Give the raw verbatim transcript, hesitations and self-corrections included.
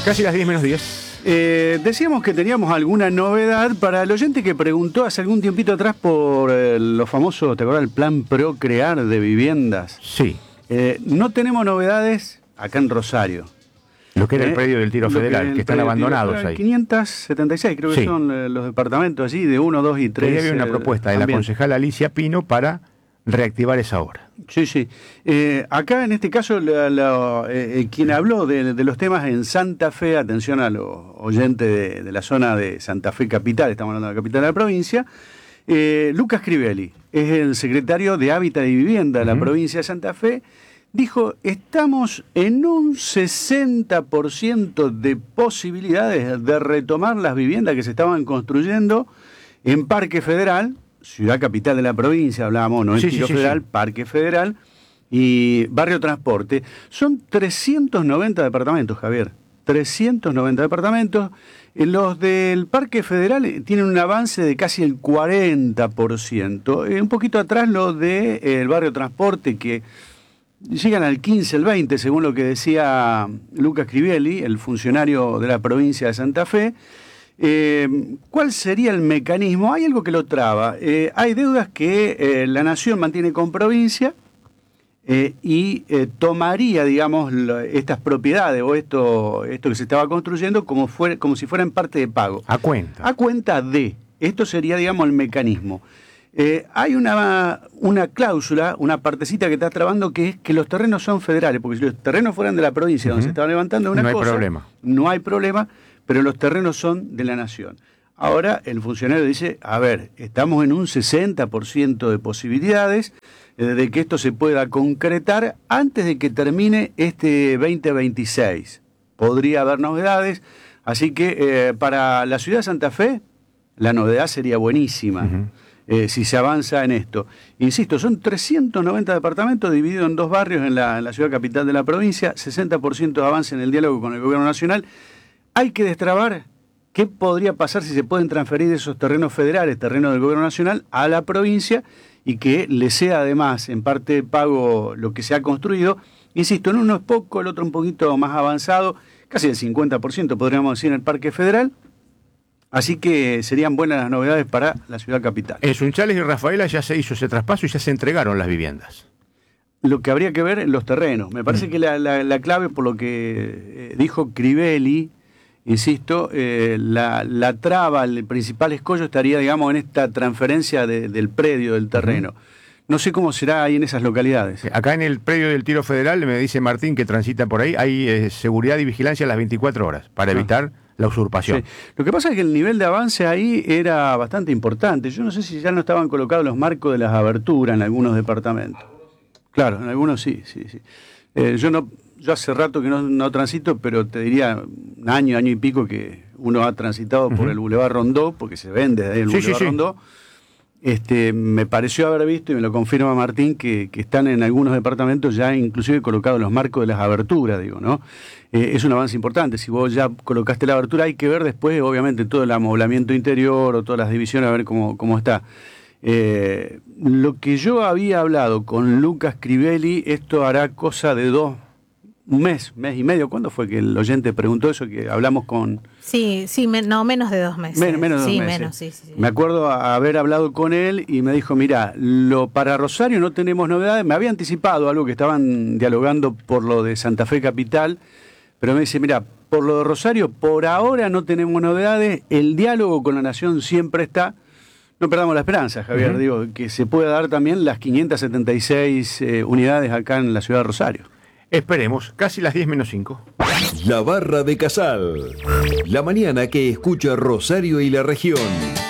Casi las diez menos diez. Eh, decíamos que teníamos alguna novedad para el oyente que preguntó hace algún tiempito atrás por eh, los famosos, ¿te acuerdas? El plan Procrear de viviendas. Sí. Eh, no tenemos novedades acá en Rosario. Lo que era Eh, el predio del Tiro lo que Federal, era que, el están predio del abandonados Tiro Federal, ahí. quinientos setenta y seis creo que Sí. son eh, los departamentos allí, de uno, dos y tres. Ahí había una eh, propuesta de la ambientes. concejala Alicia Pino para reactivar esa obra. Sí, sí. Eh, acá en este caso, la, la, eh, quien habló de, de los temas en Santa Fe, atención a los oyentes de, de la zona de Santa Fe Capital, estamos hablando de la capital de la provincia, eh, Lucas Crivelli, es el secretario de Hábitat y Vivienda de la Uh-huh. provincia de Santa Fe, dijo, estamos en un sesenta por ciento de posibilidades de retomar las viviendas que se estaban construyendo en Parque Federal, ciudad capital de la provincia, hablábamos, no es Sí, sí, Tiro sí, Federal, sí. Parque Federal y Barrio Transporte. Son trescientos noventa departamentos, Javier. trescientos noventa departamentos. Eh, Los del Parque Federal eh, tienen un avance de casi el cuarenta por ciento. Eh, un poquito atrás los del de, eh, el Barrio Transporte, que llegan al quince, el veinte, según lo que decía Lucas Crivelli, el funcionario de la provincia de Santa Fe. Eh, ¿Cuál sería el mecanismo? Hay algo que lo traba. Eh, hay deudas que eh, la Nación mantiene con provincia eh, y eh, tomaría, digamos, lo, estas propiedades o esto, esto que se estaba construyendo como, fuera, como si fueran parte de pago. A cuenta. A cuenta de. Esto sería, digamos, el mecanismo. Eh, hay una, una cláusula, una partecita que está trabando, que es que los terrenos son federales, porque si los terrenos fueran de la provincia, uh-huh, donde se estaban levantando una no cosa, hay problema. no hay problema, pero los terrenos son de la Nación. Ahora el funcionario dice, a ver, estamos en un sesenta por ciento de posibilidades eh, de que esto se pueda concretar antes de que termine este veinte veintiséis. Podría haber novedades, así que eh, para la ciudad de Santa Fe, la novedad sería buenísima. Uh-huh. Eh, si se avanza en esto. Insisto, son trescientos noventa departamentos divididos en dos barrios en la, en la ciudad capital de la provincia, sesenta por ciento de avance en el diálogo con el gobierno nacional. Hay que destrabar qué podría pasar si se pueden transferir esos terrenos federales, terrenos del gobierno nacional, a la provincia y que le sea además en parte de pago lo que se ha construido. Insisto, en uno es poco, el otro un poquito más avanzado, casi el cincuenta por ciento podríamos decir en el Parque Federal. Así que serían buenas las novedades para la ciudad capital. En Sunchales y Rafaela ya se hizo ese traspaso y ya se entregaron las viviendas. Lo que habría que ver en los terrenos. Me parece mm. que la, la, la clave, por lo que eh, dijo Crivelli, insisto, eh, la, la traba, el principal escollo estaría, digamos, en esta transferencia de, del predio, del terreno. Uh-huh. No sé cómo será ahí en esas localidades. Acá en el predio del Tiro Federal, me dice Martín, que transita por ahí, hay eh, seguridad y vigilancia a las veinticuatro horas para evitar ah. la usurpación. Sí. Lo que pasa es que el nivel de avance ahí era bastante importante. Yo no sé si ya no estaban colocados los marcos de las aberturas en algunos departamentos. Claro, en algunos sí, sí, sí. Eh, yo no, yo hace rato que no, no transito, pero te diría un año, año y pico que uno ha transitado uh-huh. por el Boulevard Rondó, porque se ven desde el sí, Boulevard sí, Rondó. Este, me pareció haber visto, y me lo confirma Martín, que, que están en algunos departamentos ya inclusive colocados los marcos de las aberturas, digo, ¿no? Eh, es un avance importante. Si vos ya colocaste la abertura, hay que ver después, obviamente, todo el amoblamiento interior o todas las divisiones, a ver cómo, cómo está. Eh, lo que yo había hablado con Lucas Crivelli, esto hará cosa de dos, un mes, mes y medio. ¿Cuándo fue que el oyente preguntó eso? Que hablamos con... Sí, sí, me, no, menos de dos meses. Men, menos de dos sí, meses. Menos, sí, sí. Me acuerdo haber hablado con él y me dijo, mira, lo, para Rosario no tenemos novedades. Me había anticipado algo que estaban dialogando por lo de Santa Fe Capital, pero me dice, mira, por lo de Rosario, por ahora no tenemos novedades. El diálogo con la Nación siempre está. No perdamos la esperanza, Javier, uh-huh. digo, que se pueda dar también las quinientas setenta y seis eh, unidades acá en la ciudad de Rosario. Esperemos, casi las diez menos cinco. La Barra de Casal. La mañana que escucha Rosario y la región.